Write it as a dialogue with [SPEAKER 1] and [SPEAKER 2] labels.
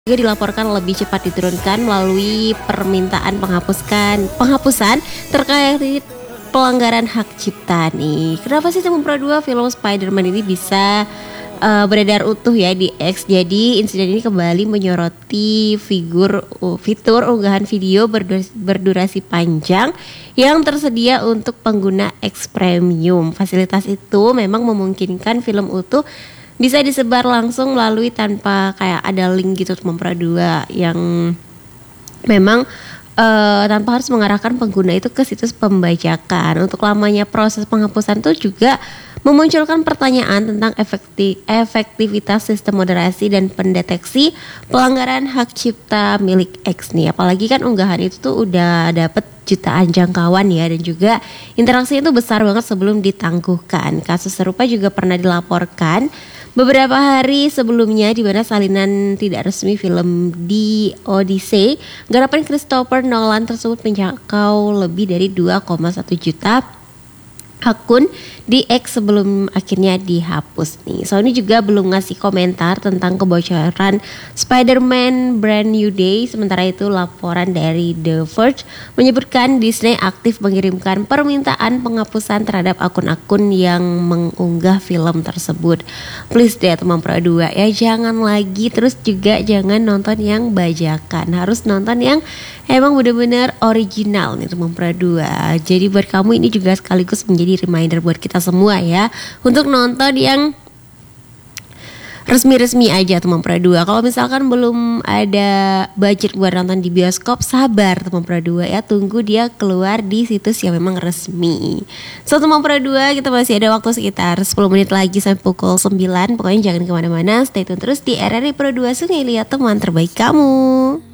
[SPEAKER 1] juga dilaporkan lebih cepat diturunkan melalui permintaan penghapusan terkait pelanggaran hak cipta nih. Kenapa sih Teman Pro 2 film Spider-Man ini bisa beredar utuh ya di X? Jadi insiden ini kembali menyoroti fitur unggahan video berdurasi panjang yang tersedia untuk pengguna X Premium. Fasilitas itu memang memungkinkan film utuh bisa disebar langsung melalui tanpa kayak ada link gitu Teman Pro 2 yang memang tanpa harus mengarahkan pengguna itu ke situs pembajakan. Untuk lamanya proses penghapusan itu juga memunculkan pertanyaan tentang efektivitas sistem moderasi dan pendeteksi pelanggaran hak cipta milik X nih. Apalagi kan unggahan itu tuh udah dapet jutaan jangkauan ya, dan juga interaksi itu besar banget sebelum ditangguhkan. Kasus serupa juga pernah dilaporkan beberapa hari sebelumnya di mana salinan tidak resmi film The Odyssey garapan Christopher Nolan tersebut menjangkau lebih dari 2,1 juta akun di X sebelum akhirnya dihapus nih. Sony juga belum ngasih komentar tentang kebocoran Spider-Man Brand New Day. Sementara itu laporan dari The Verge menyebutkan Disney aktif mengirimkan permintaan penghapusan terhadap akun-akun yang mengunggah film tersebut. Please deh Teman Pro 2 ya, jangan lagi, terus juga jangan nonton yang bajakan. Harus nonton yang emang benar-benar original nih Teman Pro 2. Jadi buat kamu ini juga sekaligus menjadi reminder buat kita semua ya, untuk nonton yang resmi-resmi aja Teman Pro 2. Kalau misalkan belum ada budget buat nonton di bioskop, sabar Teman Pro 2 ya, tunggu dia keluar di situs yang memang resmi. So Teman Pro 2, kita masih ada waktu sekitar 10 menit lagi sampai pukul 9. Pokoknya jangan kemana-mana, stay tune terus di RRI Pro 2 Sungai Liat, teman terbaik kamu.